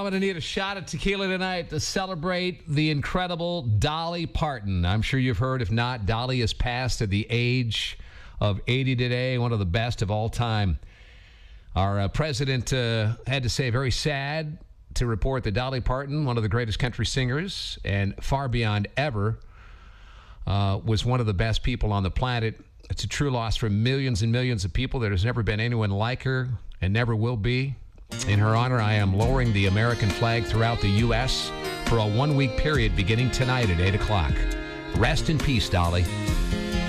going to need a shot of tequila tonight to celebrate the incredible Dolly Parton. I'm sure you've heard. If not, Dolly has passed at the age of 80 today, one of the best of all time. Our president had to say very sad to report that Dolly Parton, one of the greatest country singers and far beyond ever, was one of the best people on the planet. It's a true loss for millions and millions of people. There has never been anyone like her and never will be. In her honor, I am lowering the American flag throughout the U.S. for a one-week period beginning tonight at 8 o'clock. Rest in peace, Dolly.